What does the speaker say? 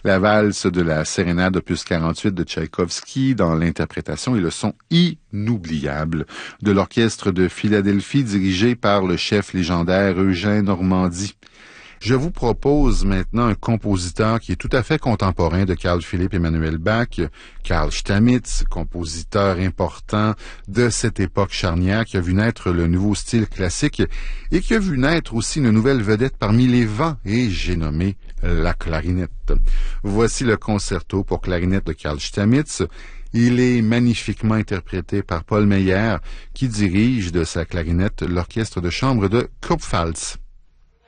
La valse de la Sérénade opus 48 de Tchaïkovski dans l'interprétation et le son inoubliable de l'orchestre de Philadelphie dirigé par le chef légendaire Eugène Ormandy. Je vous propose maintenant un compositeur qui est tout à fait contemporain de Carl Philipp Emanuel Bach, Carl Stamitz, compositeur important de cette époque charnière qui a vu naître le nouveau style classique et qui a vu naître aussi une nouvelle vedette parmi les vents, et j'ai nommé la clarinette. Voici le concerto pour clarinette de Carl Stamitz. Il est magnifiquement interprété par Paul Meyer qui dirige de sa clarinette l'orchestre de chambre de Kurpfalz.